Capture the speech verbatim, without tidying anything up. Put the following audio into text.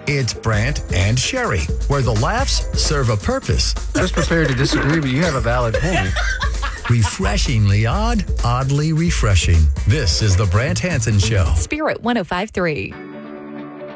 It's Brant and Sherry, where the laughs serve a purpose. I was prepared to disagree, but you have a valid point. Refreshingly odd, oddly refreshing. This is the Brant Hansen Show. Spirit one oh five point three.